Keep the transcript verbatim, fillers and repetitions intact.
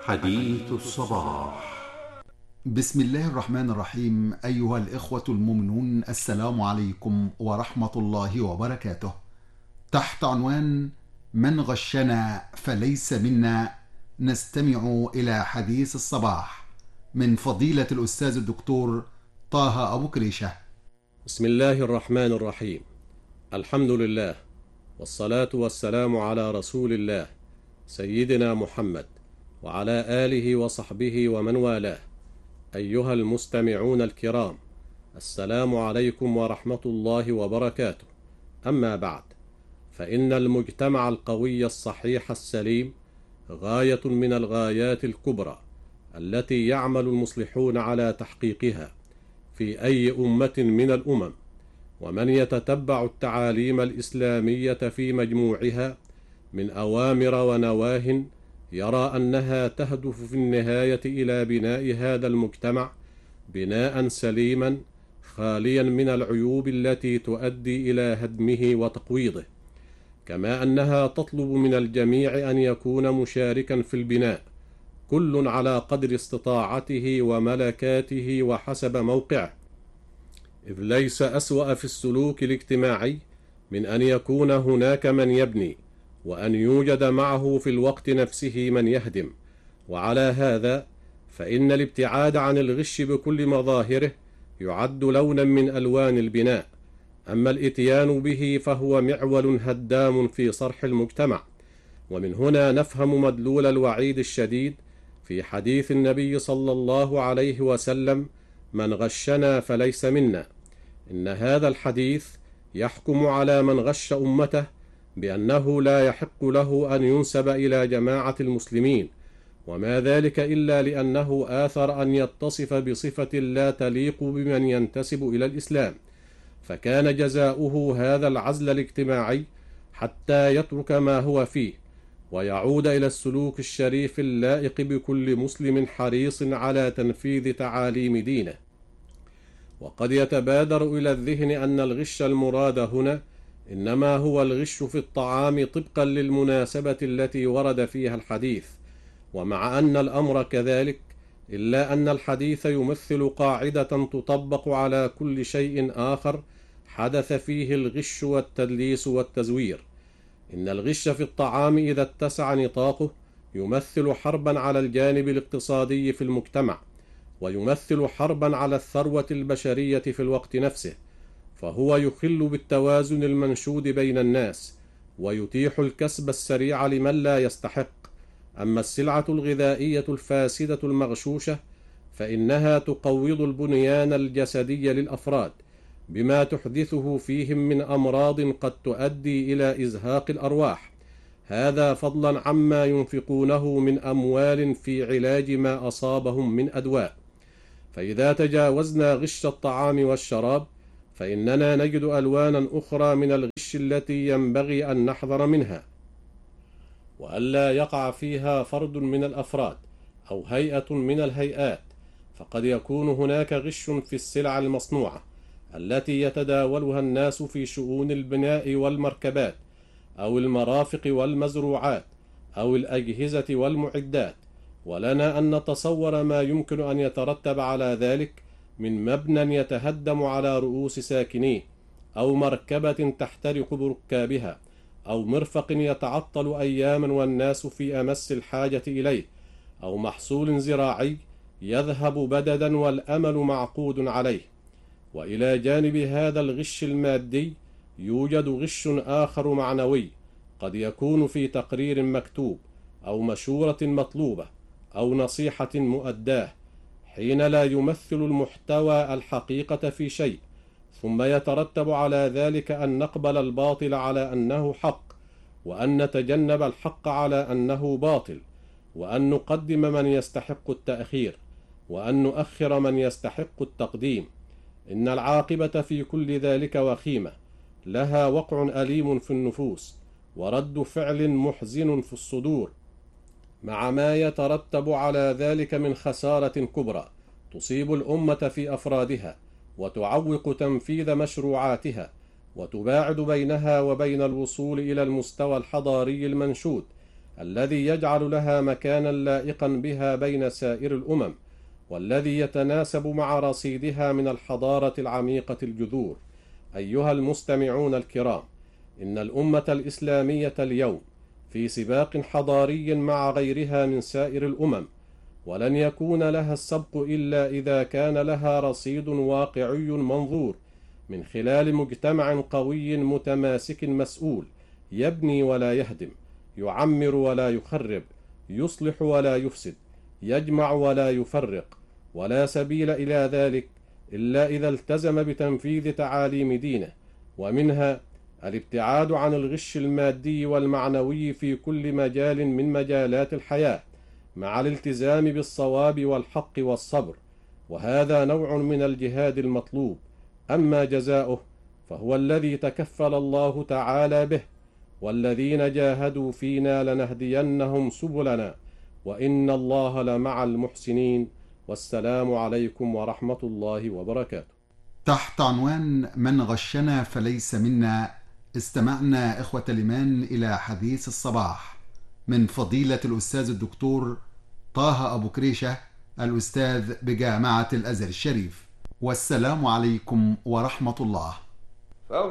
حديث الصباح. بسم الله الرحمن الرحيم. أيها الإخوة المؤمنون، السلام عليكم ورحمة الله وبركاته. تحت عنوان من غشنا فليس منا، نستمع إلى حديث الصباح من فضيلة الأستاذ الدكتور طه أبو كريشة. بسم الله الرحمن الرحيم. الحمد لله، والصلاة والسلام على رسول الله سيدنا محمد وعلى آله وصحبه ومن والاه. أيها المستمعون الكرام، السلام عليكم ورحمة الله وبركاته. أما بعد، فإن المجتمع القوي الصحيح السليم غاية من الغايات الكبرى التي يعمل المصلحون على تحقيقها في أي أمة من الأمم. ومن يتتبع التعاليم الإسلامية في مجموعها من أوامر ونواه يرى أنها تهدف في النهاية إلى بناء هذا المجتمع بناء سليما خاليا من العيوب التي تؤدي إلى هدمه وتقويضه، كما أنها تطلب من الجميع أن يكون مشاركا في البناء، كل على قدر استطاعته وملكاته وحسب موقعه، إذ ليس أسوأ في السلوك الاجتماعي من أن يكون هناك من يبني وأن يوجد معه في الوقت نفسه من يهدم. وعلى هذا فإن الابتعاد عن الغش بكل مظاهره يعد لونا من ألوان البناء، أما الإتيان به فهو معول هدام في صرح المجتمع. ومن هنا نفهم مدلول الوعيد الشديد في حديث النبي صلى الله عليه وسلم: من غشنا فليس منا. إن هذا الحديث يحكم على من غش أمته بأنه لا يحق له أن ينسب إلى جماعة المسلمين، وما ذلك إلا لأنه آثر أن يتصف بصفة لا تليق بمن ينتسب إلى الإسلام، فكان جزاؤه هذا العزل الاجتماعي حتى يترك ما هو فيه ويعود إلى السلوك الشريف اللائق بكل مسلم حريص على تنفيذ تعاليم دينه. وقد يتبادر إلى الذهن أن الغش المراد هنا إنما هو الغش في الطعام طبقا للمناسبة التي ورد فيها الحديث، ومع أن الأمر كذلك إلا أن الحديث يمثل قاعدة تطبق على كل شيء آخر حدث فيه الغش والتدليس والتزوير. إن الغش في الطعام إذا اتسع نطاقه يمثل حربا على الجانب الاقتصادي في المجتمع، ويمثل حربا على الثروة البشرية في الوقت نفسه، فهو يخل بالتوازن المنشود بين الناس ويتيح الكسب السريع لمن لا يستحق. أما السلعة الغذائية الفاسدة المغشوشة فإنها تقوض البنيان الجسدي للأفراد بما تحدثه فيهم من أمراض قد تؤدي إلى إزهاق الأرواح، هذا فضلا عما ينفقونه من أموال في علاج ما أصابهم من أدواء. فإذا تجاوزنا غش الطعام والشراب فإننا نجد ألوانا أخرى من الغش التي ينبغي أن نحذر منها، وألا يقع فيها فرد من الأفراد أو هيئة من الهيئات. فقد يكون هناك غش في السلع المصنوعة التي يتداولها الناس في شؤون البناء والمركبات أو المرافق والمزروعات أو الأجهزة والمعدات، ولنا أن نتصور ما يمكن أن يترتب على ذلك من مبنى يتهدم على رؤوس ساكنيه، أو مركبة تحترق بركابها، أو مرفق يتعطل أياما والناس في أمس الحاجة إليه، أو محصول زراعي يذهب بددا والأمل معقود عليه. وإلى جانب هذا الغش المادي يوجد غش آخر معنوي، قد يكون في تقرير مكتوب أو مشورة مطلوبة أو نصيحة مؤداة، حين لا يمثل المحتوى الحقيقة في شيء، ثم يترتب على ذلك أن نقبل الباطل على أنه حق، وأن نتجنب الحق على أنه باطل، وأن نقدم من يستحق التأخير، وأن نؤخر من يستحق التقديم. إن العاقبة في كل ذلك وخيمة، لها وقع أليم في النفوس ورد فعل محزن في الصدور، مع ما يترتب على ذلك من خسارة كبرى تصيب الأمة في أفرادها وتعوق تنفيذ مشروعاتها وتباعد بينها وبين الوصول إلى المستوى الحضاري المنشود الذي يجعل لها مكانا لائقا بها بين سائر الأمم، والذي يتناسب مع رصيدها من الحضارة العميقة الجذور. أيها المستمعون الكرام، إن الأمة الإسلامية اليوم في سباق حضاري مع غيرها من سائر الأمم، ولن يكون لها السبق إلا إذا كان لها رصيد واقعي منظور من خلال مجتمع قوي متماسك مسؤول، يبني ولا يهدم، يعمر ولا يخرب، يصلح ولا يفسد، يجمع ولا يفرق. ولا سبيل إلى ذلك إلا إذا التزم بتنفيذ تعاليم دينه، ومنها الابتعاد عن الغش المادي والمعنوي في كل مجال من مجالات الحياة، مع الالتزام بالصواب والحق والصبر، وهذا نوع من الجهاد المطلوب. أما جزاؤه فهو الذي تكفل الله تعالى به: والذين جاهدوا فينا لنهدينهم سبلنا وإن الله لمع المحسنين. والسلام عليكم ورحمة الله وبركاته. تحت عنوان من غشنا فليس منا، استمعنا إخوة الإيمان إلى حديث الصباح من فضيلة الأستاذ الدكتور طه أبو كريشة، الأستاذ بجامعة الأزهر الشريف. والسلام عليكم ورحمة الله.